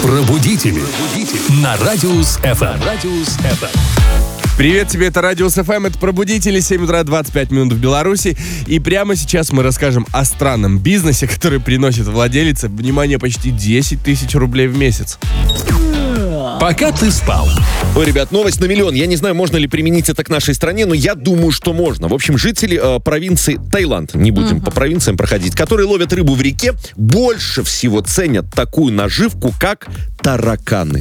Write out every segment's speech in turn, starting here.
Пробудители на Радиус FM. Привет тебе, это Радиус ФМ, это Пробудители, 7 утра 25 минут в Беларуси. И прямо сейчас мы расскажем о странном бизнесе, который приносит владелице, внимание, почти 10 тысяч рублей в месяц. Пока ты спал. Ой, ребят, новость на миллион. Я не знаю, можно ли применить это к нашей стране, но я думаю, что можно. В общем, жители провинции Таиланд, не будем по провинциям проходить, которые ловят рыбу в реке, больше всего ценят такую наживку, как тараканы.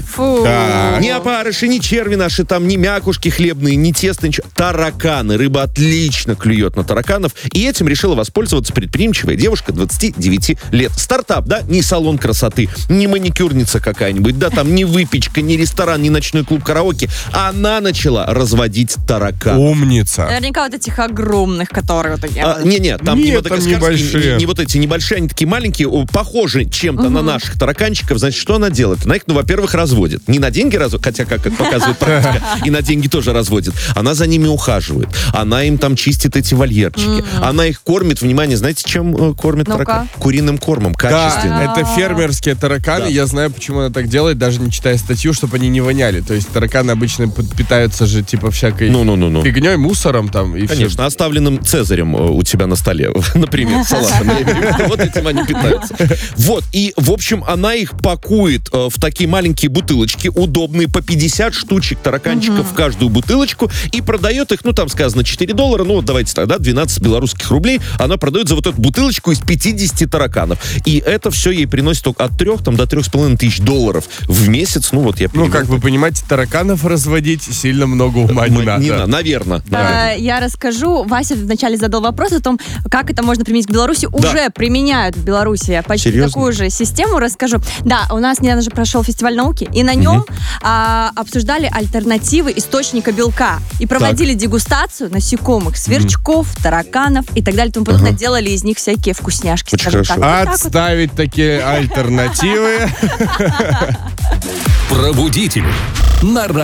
Не опарыши, не черви наши, там, не мякушки хлебные, не тесто, ничего. Тараканы. Рыба отлично клюет на тараканов. И этим решила воспользоваться предприимчивая девушка 29 лет. Стартап, да? Не салон красоты, не маникюрница какая-нибудь, да, там, не выпечка, не ресторан, не ночной клуб караоке. Она начала разводить тараканов. Умница. Наверняка вот этих огромных, которые вот такие. Не-не, там не Нет, там мадагаскарские, небольшие. не вот эти небольшие, они такие маленькие, похожи чем-то на наших тараканчиков. Значит, что она делает? Она их, во-первых, разводит. Не на деньги разводит, хотя, как показывает практика, и на деньги тоже разводит. Она за ними ухаживает. Она им там чистит эти вольерчики. Она их кормит, внимание, знаете, чем кормит таракан? Куриным кормом, качественным. Да, это фермерские тараканы. Да. Я знаю, почему она так делает, даже не читая статью, чтобы они не воняли. То есть тараканы обычно питаются же типа всякой фигней, мусором там. И конечно, все. оставленным цезарем у тебя на столе. Например, салатом. Вот этим они питаются. Вот, и, в общем, она их пакует в такие маленькие бутылочки, удобные, по 50 штучек тараканчиков в каждую бутылочку, и продает их, там сказано $4, вот давайте тогда 12 белорусских рублей, она продает за вот эту бутылочку из 50 тараканов. И это все ей приносит только от 3 до 3,5 тысяч долларов в месяц. Я понимаю. Как вы понимаете, тараканов разводить сильно много ума не надо. Наверное. Я расскажу. Вася вначале задал вопрос о том, как это можно применить к Беларуси. Уже применяют в Беларуси. Я почти такую же систему расскажу. Да, у нас недавно же прошел фестиваль науки, и на нем обсуждали альтернативы источника белка. И проводили дегустацию насекомых, сверчков, тараканов и так далее. И тому подобное. Делали из них всякие вкусняшки. Очень хорошо. Отставить такие альтернативы. Пробудители на